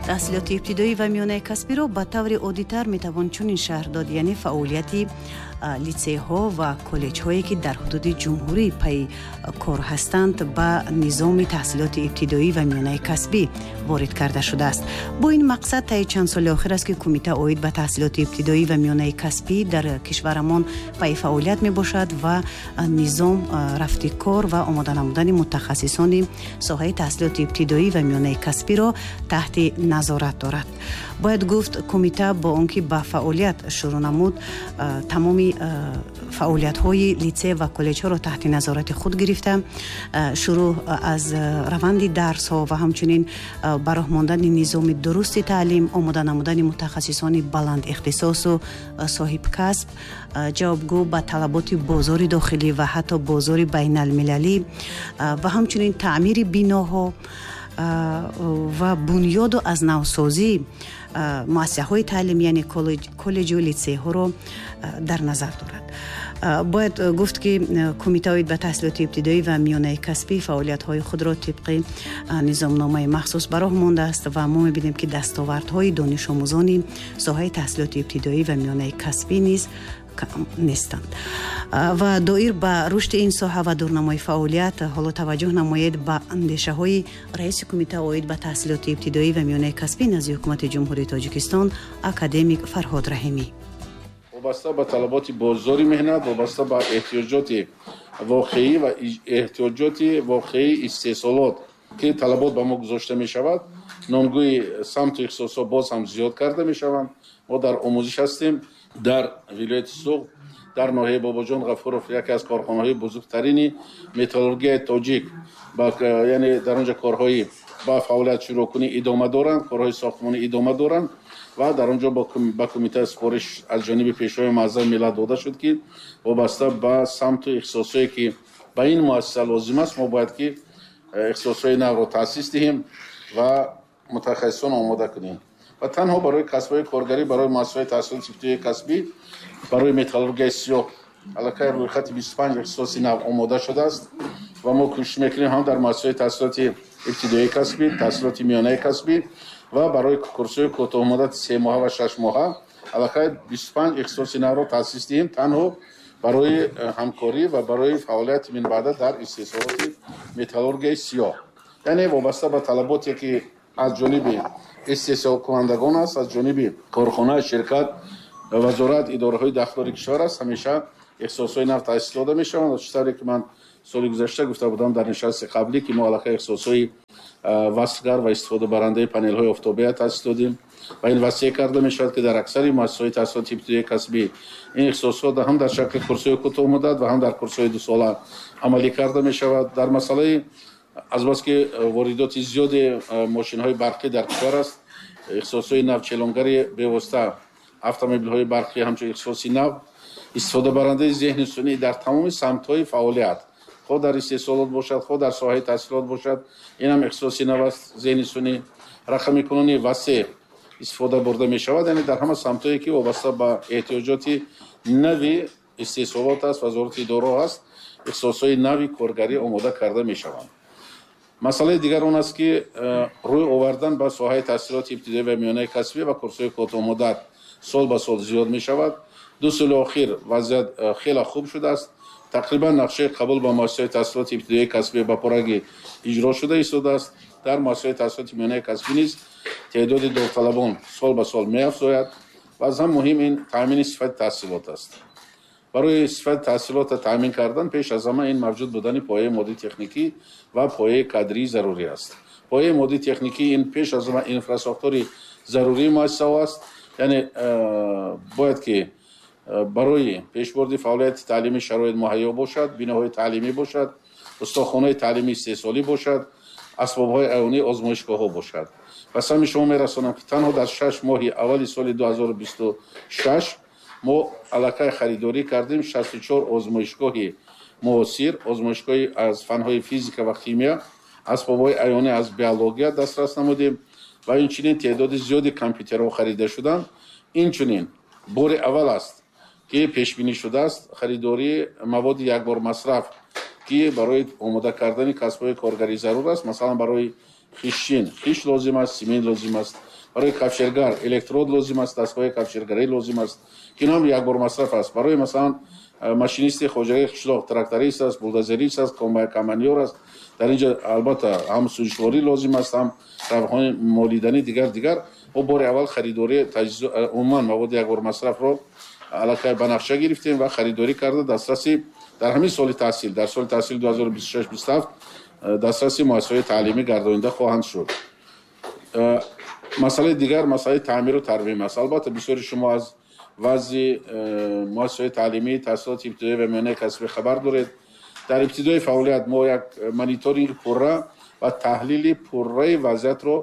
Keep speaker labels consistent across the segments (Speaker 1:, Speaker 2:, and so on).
Speaker 1: таҳсилоти ибтидоӣ ва миёнаи касбиро ба таври оддитар метавон чунин шаҳр дод, яъне фаъолияти литсейҳо ва коллеҷҳое ки дар ҳудуди ҷумҳурӣ пай кор ҳастанд ба низоми таҳсилоти ибтидоӣ ва миёнаи касбӣ ворид карда шудааст. Бо ин мақсад таи чанд соли охир аст ки кумита оид ба таҳсилоти ибтидоӣ ва миёнаи касбӣ дар кишварамон пай фаъолият мебошад ва низом рафти кор ва омода намудани мутахассисони соҳаи таҳсилоти ибтидоӣ ва миёнаи касбиро таҳти назорат дорад. бояд гуфт кумита бо он ки ба фаъолият шурӯъ намуд, тамоми фаъолиятҳои литсей ва коллеҷҳоро таҳти назорати худ гирифта, шурӯъ аз раванди дарсҳо ва ҳамчунин ба роҳ мондани низоми дурусти таълим, омода намудани мутахассисони баланд ихтисосу соҳибкасб, ҷавобгӯ ба талаботи бозори дохилӣ ва ҳатто бозори байналмилалӣ ва ҳамчунин таъмири биноҳо ва бунёду аз навсозӣ муассисаҳои таълим, яъне коллеҷу литсейҳоро дар назар дорад. бояд гуфт ки кумита оид ба таҳсилоти ибтидоӣ ва миёнаи касбӣ фаъолиятҳои худро тибқи низомномаи махсус ба роҳ мондааст ва мо мебинем ки дастовардҳои донишомӯзони соҳаи таҳсилоти ибтидоӣ ва миёнаи касбӣ низ нестанд. ва доир ба рушди ин соҳа ва дурнамои фаъолият ҳоло таваҷҷӯҳ намоед ба андешаҳои раиси кумита оид ба таҳсилоти ибтидоӣ ва миёнаи касбӣ назди ҳукумати ҷумҳурии Тоҷикистон, академик Фарҳод Раҳимӣ.
Speaker 2: вобаста ба талаботи бозори меҳнат, вобаста ба эҳтиёҷоти воқеӣ ва эҳтиёҷоти воқеии истеҳсолот ки талабот ба мо гузошта мешавад, номгӯи самту ихтисосҳо боз ҳам зиёд карда мешаванд. мо дар омӯзиш ҳастем. дар вилояти Суғд, дар ноҳияи Бобоҷон Ғафуров яке аз корхонаҳои бузургтарини металлургияи тоҷик, яъне дар онҷа корҳои ба фаъолият шурӯъкунӣ идома доранд, корҳои сохтмонӣ идома доранд ва дар онҷо ба кумитаи супориш аз ҷониби пешвои маъззам миллат дода шуд ки вобаста ба самту ихтисосҳое ки ба ин муассиса лозим аст, мо бояд ки ихтисосҳои навро таъсис диҳем ва мутахассисон омода кунем. ва танҳо барои касбҳои коргарӣ, барои муассисаҳои таҳсилоти ибтидоии касбӣ, барои металлургияи сиёҳ аллакай рӯйхати 25 ихтисоси нав омода шудааст ва мо кӯшиш мекунем ҳам дар муассисаҳои таҳсилоти ибтидоии касбӣ, таҳсилоти миёнаи касбӣ ва барои курсҳои кӯтоҳмуддати 3 моҳа ва 6 моҳа аллакай 25 ихтисоси навро таъсис диҳем, танҳо барои ҳамкорӣ ва барои фаъолияти минбаъда дар истеҳсолоти металлургияи сиёҳ, яъне вобаста ба талаботе ки аз ҷониби истеҳсолкунандагон аст, аз ҷониби корхона, ширкат, вазорат, идораҳои дахлори кишвар аст, ҳамеша ихтисосҳои нав таъсис дода мешаванд. чӣ тавре ки ман соли гузашта гуфта будам дар нишасти қаблӣ ки мо аллакай ихтисосҳои васфгар ва истифодабарандаи панелҳои офтобия таъсис додем ва ин васеъ карда мешавад ки дар аксари муассисаҳои таҳсилоти ибтидоии касбӣ ин ихтисосҳо ҳам дар шакли курсҳои кӯтоҳмуддат ва ҳам дар курсҳои дусола амалӣ карда мешавад. дар масъалаи азбаски воридоти зиёди мошинҳои барқӣ дар кишвар аст, ихтисосҳои нав, челонгари бевосита автомобилҳои барқӣ ҳамчун ихтисоси нав, истифодабарандаи зеҳни сунъӣ дар тамоми самтҳои фаъолият, хо дар истеҳсолот бошад, хо дар соҳаи таҳсилот бошад, ин ҳам ихтисоси нав аст, зеҳни сунъӣ, рақамикунонии васеъ истифода бурда мешавад, яъне дар ҳама самтҳое ки вобаста ба эҳтиёҷоти нави истеҳсолот аст, вазорати идораҳо аст, ихтисосҳои нави коргарӣ омода карда мешаванд. масъалаи дигар он аст ки рӯй овардан ба соҳаи таҳсилоти ибтидоӣ ва миёнаи касбӣ ва курсҳои кӯтоҳмуддат сол ба сол зиёд мешавад. 2 соли охир вазъият хеле хуб шудааст. тақрибан нақшаи қабул ба муассисаҳои таҳсилоти ибтидоии касбӣ ба пурраги иҷро шуда истодааст. дар муассисаҳои таҳсилоти миёнаи касбӣ низ теъдоди довталабон сол ба сол меафзояд ва аз ҳам муҳим ин таъмини сифати таҳсилот аст. барои сифати таҳсилота таъмин кардан пеш аз ҳама ин мавҷуд будани пояи моддии техникӣ ва пояи кадрии зарурӣ аст. пояи моддии техникӣ ин пеш аз ҳама инфраструктури зарурии муассисаҳо аст, яъне бояд ки барои пешбурди фаъолияти таълимӣ шароит муҳайё бошад, биноҳои таълимӣ бошад, устохонаҳои таълимии истеҳсолӣ бошад, асбобҳои айёнии озмоишгоҳҳо бошад. ба сами шумо мерасонам ки танҳо дар 6 моҳи аввали соли 2026 мо аллакай харидорӣ кардем 64 озмоишгоҳи муосир, озмоишгоҳи аз фанҳои физика ва химия, асбобҳои айёнӣ аз биология дастрас намудем ва инчунин теъдоди зиёди компютерҳо харида шуданд. инчунин бори аввал аст ки пешбинӣ шудааст харидории маводи якбор масраф ки барои омода кардани касбҳои коргарӣ зарур аст, масалан барои хиш лозим аст, семент лозим аст. барои кафширгар электрод лозим аст, дастгоҳи кафширгарӣ лозим аст ки ин ҳам якбор масраф аст. барои масалан машинисти хоҷаи қишлоқ, тракторист аст, булдозерист аст, комбайнёр аст. дар инҷа албатта ҳам сӯзишворӣ лозим аст, ҳам равҳои молидани дигар. мо бори аввал харидори умуман маводи якбор масрафро аллакай ба нақша гирифтем ва харидорӣ карда дастраси дар ҳамин соли таҳсил, дар соли таҳсили 2026-27 дастраси муассисаҳои таълимӣ гардонида хоҳанд шуд. масъалаи дигар масъалаи таъмиру тармим аст. албатта бисёри шумо аз вазъи муассисаҳои таълимии таҳсилоти ибтидоӣ ва миёнаи касбӣ хабар доред. дар ибтидои фаъолият мо як мониторинги пурра ва таҳлили пурраи вазъиятро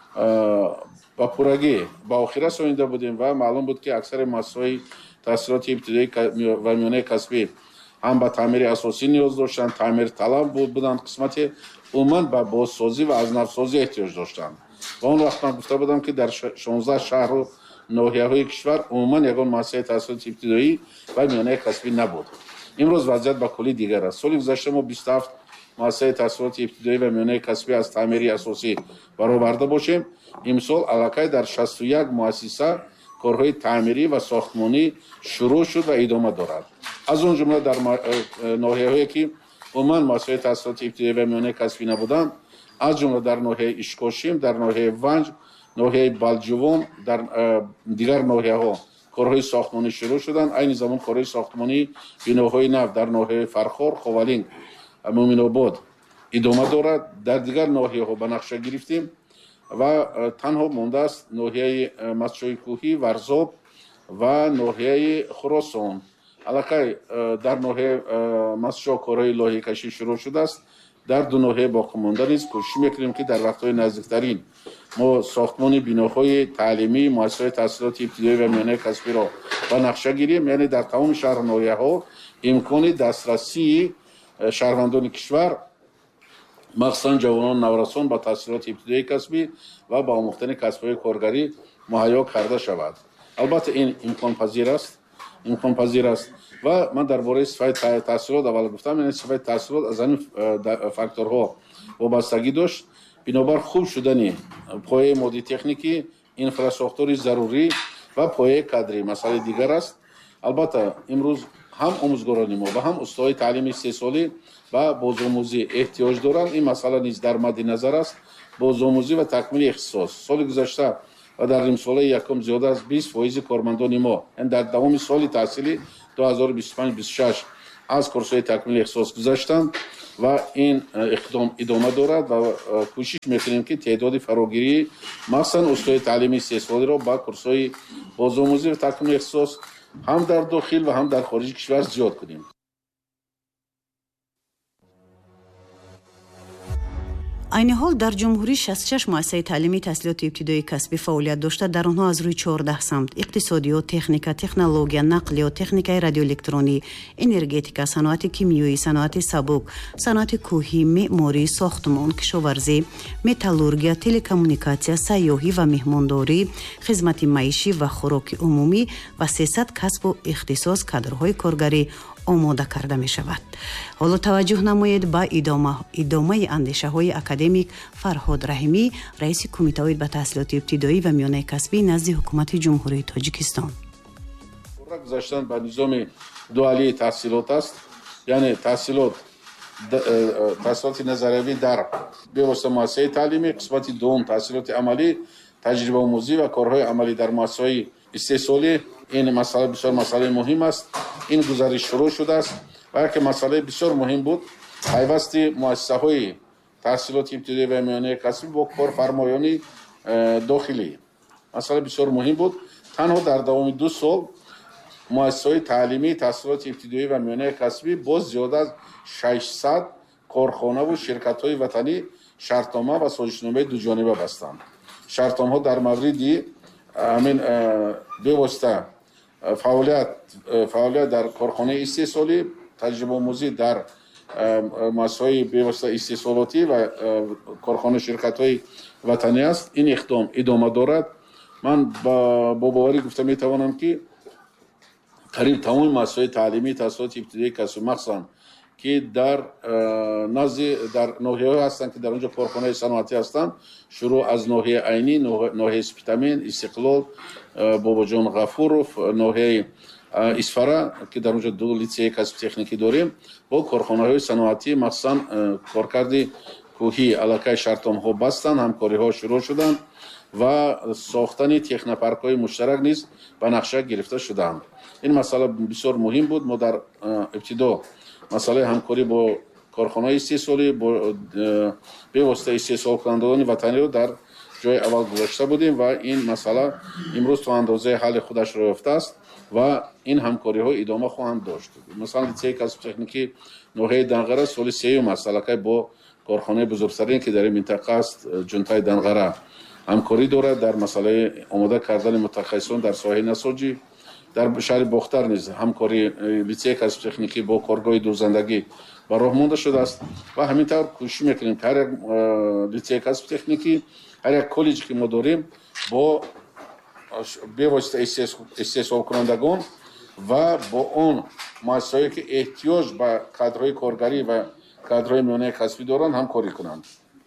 Speaker 2: ба пуррагӣ ба охир расонида будем ва маълум буд ки аксари муассисаҳои таҳсилоти ибтидоӣ ва миёнаи касбӣ ҳам ба таъмири асосӣ ниёз доштанд, таъмир талаб буданд, қисмате умуман ба бозсозӣ ва азнавсозӣ эҳтиёҷ доштанд. ва он вақт ман гуфта будам ки дар 16 шаҳру ноҳияҳои кишвар умуман ягон муассисаи таҳсилоти ибтидоӣ ва миёнаи касбӣ набуд. имрӯз вазъият ба куллӣ дигар аст. соли гузашта мо 27 муассисаи таҳсилоти ибтидоӣ ва миёнаи касбӣ аз таъмири асосӣ бароварда бошем. имсол аллакай дар 61 муассиса корҳои таъмирӣ ва сохтмонӣ шурӯъ шуд ва идома дорад. аз он ҷумла дар ноҳияҳое ки умуман муассисаҳои таҳсилоти ибтидоӣ ва миёнаи касбӣ набуданд, аз ҷумла дар ноҳияи ишкошим, дар ноҳияи ванҷ, ноҳияи балҷувон, дар дигар ноҳияҳо корҳои сохтмонӣ шурӯъ шуданд. айни замон корҳои сохтмонии биноҳои нав дар ноҳияи Фархор, Ховалинг, Муъминобод идома дорад. дар дигар ноҳияҳо ба нақша гирифтем ва танҳо мондааст ноҳияи Масҷои Кӯҳӣ, Варзоб ва ноҳияи Хуросон. аллакай дар ноҳияи Масҷо корҳои лоҳиякашӣ шурӯъ шудааст. дар ду ноҳияи боқӣ монда низ кӯшиш мекунем ки дар вақтҳои наздиктарин мо сохтмони биноҳои таълимӣ, муассисаҳои таҳсилоти ибтидоӣ ва миёнаи касбиро ба нақша гирем, яъне дар тамоми шаҳру ноҳияҳо имкони дастрасии шаҳрвандони кишвар, махсусан ҷавонон наврасон ба таҳсилоти ибтидоии касбӣ ва ба омӯхтани касбҳои коргарӣ муҳайё карда шавад. албатта ин имконпазир аст ва ман дар бораи сифати таҳсилот аввал гуфтам, яъне сифати таҳсилот аз ҳамин факторҳо вобастагӣ дошт. бинобар хуб шудани пояи моддии техникӣ, инфраструктураи зарурӣ ва пояи кадрӣ масъалаи дигар аст. албатта имрӯз ҳам омӯзгорони мо ва ҳам устозҳои таълими сесолӣ ба бозомӯзӣ эҳтиёҷ доранд. ин масъала низ дар мадди назар аст. бозомӯзӣ ва такмили ихтисос. соли гузашта ва дар нимсолаи якум зиёда аз 20% кормандони мо дар давоми соли таҳсилӣ 2025-26 аз курсҳои такмили ихтисос гузаштанд ва ин иқдом идома дорад ва кӯшиш мекунем ки теъдоди фарогирии махсусан устозҳои таълими сесолиро ба курсҳои бозомӯзӣ ва такмили ихтисос ҳам дар дохил ва ҳам дар хориҷи кишвар зиёд кунем.
Speaker 1: айни ҳол дар ҷумҳурӣ 66 муассисаи таълимии таҳсилоти ибтидоии касбӣ фаъолият дошта, дар онҳо аз рӯи 14 самт иқтисодиёт, техника, технология, нақлиёт, техникаи радиоэлектронӣ, энергетика, саноати кимиёӣ, саноати сабук, саноати кӯҳӣ, меъморӣ, сохтмон, кишоварзӣ, металлургия, телекоммуникатсия, сайёҳӣ ва меҳмондорӣ, хизмати маишӣ ва хӯроки умумӣ ва 300 касбу ихтисос кадрҳои коргарӣ омода карда мешавад. ҳоло таваҷҷӯҳ намоед ба идомаи андешаҳои академик Фарҳод Раҳимӣ, раиси кумитаҳои ба таҳсилоти ибтидоӣ ва миёнаи касбӣ назди ҳукумати ҷумҳурии Тоҷикистон.
Speaker 2: гузаштан ба низоми дуалии таҳсилот аст, яъне таҳсилоти назариявӣ дар бевосита муассисаи таълимӣ, қисмати дуввум таҳсилоти амалӣ, таҷрибаомӯзӣ ва корҳои амалӣ дар муассисаҳои истеҳсолӣ. ин масъала бисёр масъалаи муҳим аст. ин гузариш шурӯъ шудааст ва яке масъалаи бисёр муҳим буд пайвасти муассисаҳои таҳсилоти ибтидоӣ ва миёнаи касбӣ бо корфармоёни дохилӣ. масъала бисёр муҳим буд. танҳо дар давоми 2 сол муассисаҳои таълимии таҳсилоти ибтидоӣ ва миёнаи касбӣ бо зиёда аз 600 корхонаву ширкатҳои ватанӣ шартнома ва созишномаи дуҷониба бастанд. шартномаҳо дар мавриди ҳамин бевосита фаъолият дар корхонаи истеҳсолӣ, таҷрибаомӯзӣ дар муассисаҳои бевосита истеҳсолотӣ ва корхонаи ширкатҳои ватанӣ аст. ин иқдом идома дорад. ман бо боварӣ гуфта метавонам ки қариб тамоми муассисаҳои таълимии таҳсилоти ибтидоии касбӣ махсусан ки дар назди дар ноҳияҳое ҳастанд ки дар онҷо корхонаи саноатӣ ҳастанд. шурӯъ аз ноҳияи Айнӣ, ноҳияи Спитамин, Истиқлол, Бобоҷон Ғафуров, ноҳияи Исфара ки дар онҷо ду литсеи касби техникӣ дорем, бо корхонаҳои саноатӣ махсусан коркарди кӯҳӣ аллакай шартномаҳо бастанд, ҳамкориҳо шурӯъ шуданд ва сохтани технопаркҳои муштарак низ ба нақша гирифта шуданд. ин масъала бисёр муҳим буд. мо дар ибтидо масъалаи ҳамкорӣ бо корхонаи истеҳсолӣ бевосита истеҳсолкунандагони ватаниро дар ҷои аввал гузошта будем ва ин масъала имрӯз то андозаи ҳалли худашро ёфтааст ва ин ҳамкориҳо идома хоҳанд дошт. масалан литсеи касби техникӣ ноҳияи Данғара соли сеюм аст аллакай бо корхонаи бузургтарин ки дар ин минтақа аст, ҷунтаи Данғара, ҳамкорӣ дорад дар масъалаи омода кардани мутахассисон дар соҳаи насоҷӣ. дар шаҳри Бохтар низ ҳамкори литсеи касби техникӣ бо коргоҳи дурзандагӣ ба роҳ монда шудааст ва ҳамин тавр кӯшиш мекунем ки ҳар як литсеи касби техникӣ, ҳар як коллеҷе ки мо дорем бо бевосита истеҳсолкунандагон ва бо он муассисаҳое ки эҳтиёҷ ба кадрҳои коргарӣ ва кадрҳои миёнаи касбӣ доранд ҳамкорӣ кунанд.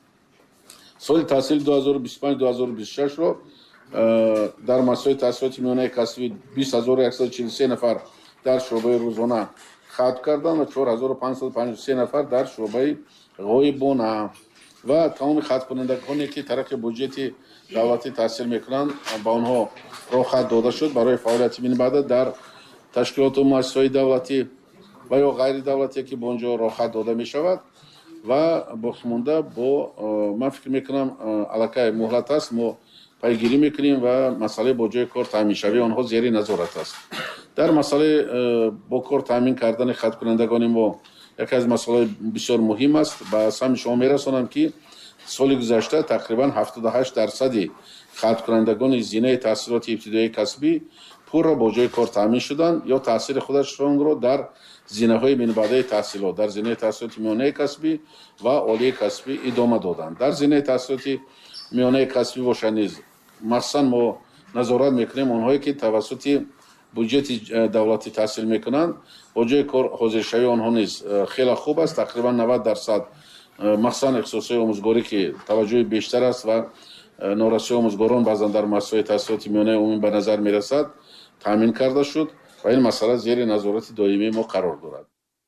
Speaker 2: соли таҳсили 2025-2026ро дар масъалаи таҳсилоти миёнаи касбӣ 20143 нафар дар шуъбаи рӯзона хатм карданд ва 4553 нафар дар шуъбаи ғоибона ва тамоми хатмкунандагоне ки тарафи буҷети давлатӣ таҳсил мекунанд ба онҳо роҳхат дода шуд барои фаъолияти минбаъда дар ташкилоту муассисаҳои давлатӣ ва ё ғайридавлатие ки бо онҷо роҳхат дода мешавад ва боқимонда ман фикр мекунам аллакай муҳлат аст, мо пайгирӣ мекунем ва масъалаи бо ҷои кор таъминшавии онҳо зери назорат аст. дар масъалаи бо кор таъмин кардани хаткунандагони мо яке аз масъалаҳои бисёр муҳим аст. ба сами шумо мерасонам ки соли гузашта тақрибан 78% хаткунандагони зинаи таҳсилоти ибтидоии касбӣ пурра бо ҷои кор таъмин шуданд ё таҳсили худашонро дар зинаҳои минбаъдаи таҳсилот, дар зинаи таҳсилоти миёнаи касбӣ ва олии касбӣ идома доданд. дар зинаи таҳсилоти миёнаи касбӣ боша низ махсусан мо назорат мекунем онҳое ки тавассути буҷети давлатӣ таҳсил мекунанд, бо ҷои кор ҳозиршавии онҳо низ хеле хуб аст. тақрибан 90% махсусан ихтисосҳои омӯзгорӣ ки таваҷҷӯҳи бештар аст ва норасои омӯзгорон баъзан дар муассисаҳои таҳсилоти миёнаи умумӣ ба назар мерасад, таъмин карда шуд ва ин масъала зери назорати доимии мо қарор дорад.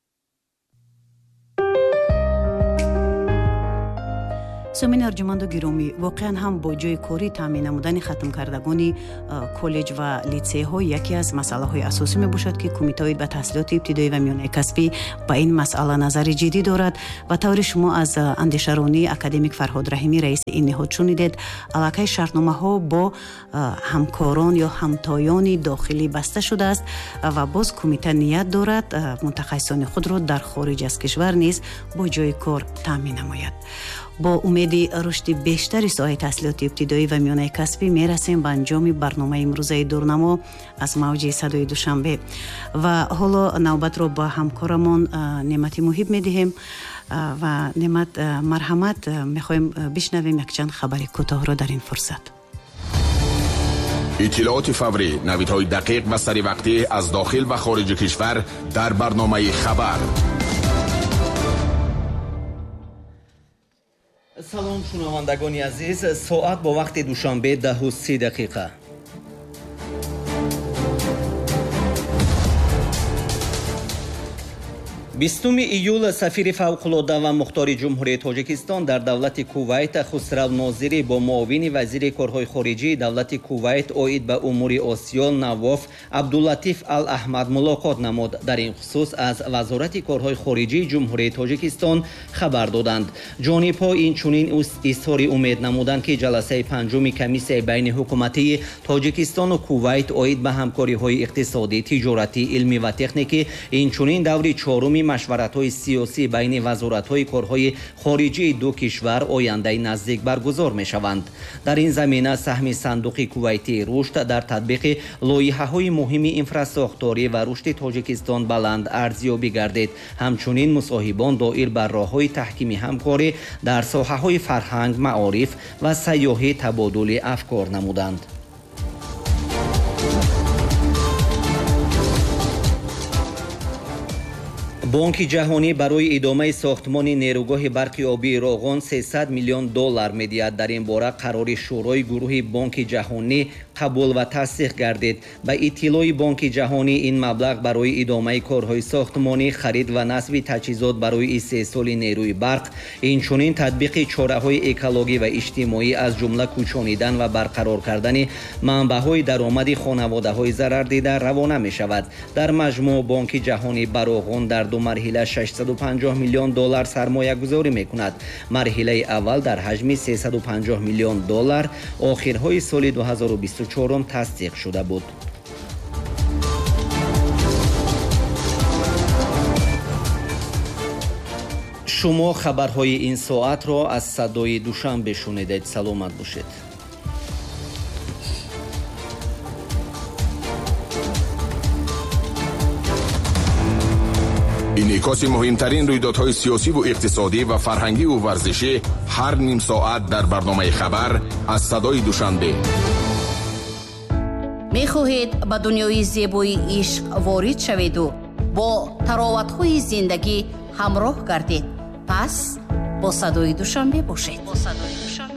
Speaker 1: сомин арҷуманду гиромӣ, воқеан ҳам бо ҷои корӣ таъмин намудани хатмкардагони коллеҷ ва литсейҳо яке аз масъалаҳои асосӣ мебошад ки кумитаои ба таҳсилоти ибтидоӣ ва миёнаи касбӣ ба ин масъала назари ҷиддӣ дорад. ба таври шумо аз андешаронии академик Фарҳод Раҳимӣ, раиси ин неҳод шунидед, аллакай шартномаҳо бо ҳамкорон ё ҳамтоёни дохилӣ баста шудааст ва боз кумита ният дорад мутахассисони худро дар хориҷ аз кишвар низ бо ҷои кор таъмин намояд. бо умеди рушди бештари соҳаи таҳсилоти ибтидоӣ ва миёнаи касбӣ мерасем ба анҷоми барномаи имрӯзаи дурнамо аз мавҷи садои душанбе ва ҳоло навбатро ба ҳамкорамон Неъмати Муҳиб медиҳем ва Неъмат, марҳамат, мехоҳем бишнавем якчанд хабари кӯтоҳро дар ин фурсат.
Speaker 3: иттилооти фаврӣ, навидҳои дақиқ ва саривақтӣ аз дохил ва хориҷи кишвар дар барномаи хабар.
Speaker 4: салом шунавандагони азиз, соат бо вақти душанбе 10:30. 20 июл сафири фавқулода ва мухтори ҷумҳурии Тоҷикистон дар давлати Кувайт Хусрав Нозирӣ бо муовини вазири корҳои хориҷии давлати Кувайт оид ба умури Осиё Навоф Абдуллатиф Ал-Аҳмад мулоқот намуд. дар ин хусус аз вазорати корҳои хориҷии ҷумҳурии Тоҷикистон хабар доданд. ҷонибҳо инчунин изҳори умед намуданд ки ҷаласаи панҷуми комиссияи байни ҳукуматии Тоҷикистону Кувайт оид ба ҳамкориҳои иқтисодӣ, тиҷоратӣ, илмӣ ва техникӣ, инчунин даври чоруми машваратҳои сиёсӣ байни вазоратҳои корҳои хориҷии ду кишвар ояндаи наздик баргузор мешаванд. дар ин замина саҳми сандуқи кувайтии рушд дар татбиқи лоиҳаҳои муҳими инфраструктурӣ ва рушди Тоҷикистон баланд арзёбӣ гардид. ҳамчунин мусоҳибон доир бар роҳҳои таҳкими ҳамкорӣ дар соҳаҳои фарҳанг, маориф ва сайёҳӣ табодули афкор намуданд. бонки ҷаҳонӣ барои идомаи сохтмони нерӯгоҳи барқи обии Роғон $300 миллион медиҳад. Дар ин бора қарори шӯрои гурӯҳи бонки ҷаҳонӣ қабул ва тасдиқ гардид. Ба иттилои бонки ҷаҳонӣ, ин маблағ барои идомаи корҳои сохтмонӣ, харид ва насби таҷҳизот барои истеҳсоли нерӯи барқ, инчунин татбиқи чораҳои экологӣ ва иҷтимоӣ, аз ҷумла кӯчонидан ва барқарор кардани манбаъҳои даромади хонаводаҳои зарардида равона мешавад. Дар маҷмӯъ бонки ҷаҳонӣ ба Роғон дар ду марҳила $650 миллион сармоягузорӣ мекунад. Марҳилаи аввал дар ҳаҷми $350 миллион охирҳои соли 2024 тасдиқ шуда буд. шумо хабарҳои ин соатро аз садои душанбе шунидед. саломат бошед.
Speaker 3: инъикоси муҳимтарин рӯйдодҳои сиёсиву иқтисодӣ ва фарҳангиву варзишӣ ҳар ним соат дар барномаи хабар аз садои душанбе.
Speaker 5: мехоҳед ба дунёи зебои ишқ ворид шаведу бо тароватҳои зиндагӣ ҳамроҳ гардед. пас бо садои душанбе бошед.